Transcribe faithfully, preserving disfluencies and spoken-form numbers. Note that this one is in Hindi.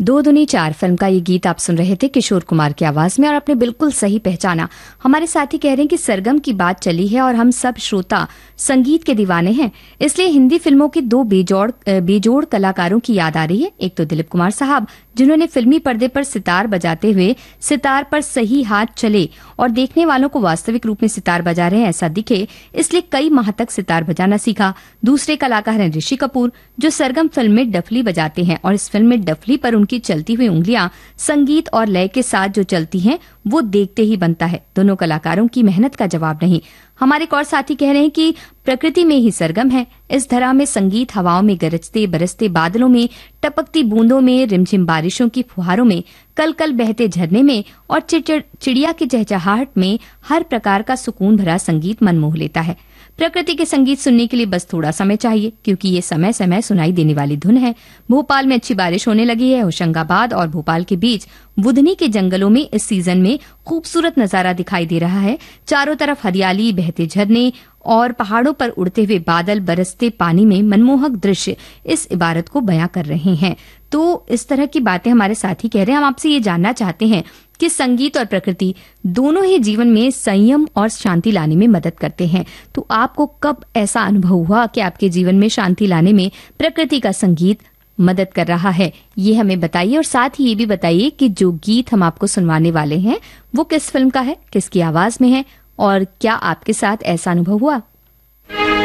दो दुनी चार फिल्म का ये गीत आप सुन रहे थे किशोर कुमार की आवाज में, और आपने बिल्कुल सही पहचाना। हमारे साथी कह रहे हैं कि सरगम की बात चली है और हम सब श्रोता संगीत के दीवाने हैं, इसलिए हिंदी फिल्मों के दो बेजोड़ बेजोड़ कलाकारों की याद आ रही है। एक तो दिलीप कुमार साहब, जिन्होंने फिल्मी पर्दे पर सितार बजाते हुए सितार पर सही हाथ चले और देखने वालों को वास्तविक रूप में सितार बजा रहे हैं ऐसा दिखे, इसलिए कई माह तक सितार बजाना सीखा। दूसरे कलाकार हैं ऋषि कपूर, जो सरगम फिल्म में डफली बजाते हैं और इस फिल्म में डफली पर उनकी चलती हुई उंगलियां संगीत और लय के साथ जो चलती हैं वो देखते ही बनता है। दोनों कलाकारों की मेहनत का जवाब नहीं। हमारे एक और साथी कह रहे हैं कि प्रकृति में ही सरगम है। इस धरा में संगीत हवाओं में गरजते बरसते बादलों में, टपकती बूंदों में, रिमझिम बारिशों की फुहारों में, कल कल बहते झरने में और चिड़चिड़ चिड़िया की चहचहाहट में हर प्रकार का सुकून भरा संगीत मन मोह लेता है। प्रकृति के संगीत सुनने के लिए बस थोड़ा समय चाहिए, क्योंकि ये समय समय सुनाई देने वाली धुन है। भोपाल में अच्छी बारिश होने लगी है। होशंगाबाद और भोपाल के बीच बुधनी के जंगलों में इस सीजन में खूबसूरत नजारा दिखाई दे रहा है। चारों तरफ हरियाली, बहते झरने और पहाड़ों पर उड़ते हुए बादल, बरसते पानी में मनमोहक दृश्य इस इबारत को बयां कर रहे हैं। तो इस तरह की बातें हमारे साथी कह रहे हैं। हम आपसे ये जानना चाहते हैं कि संगीत और प्रकृति दोनों ही जीवन में संयम और शांति लाने में मदद करते हैं। तो आपको कब ऐसा अनुभव हुआ कि आपके जीवन में शांति लाने में प्रकृति का संगीत मदद कर रहा है, ये हमें बताइए। और साथ ही ये भी बताइए कि जो गीत हम आपको सुनवाने वाले हैं वो किस फिल्म का है, किसकी आवाज में है और क्या आपके साथ ऐसा अनुभव हुआ।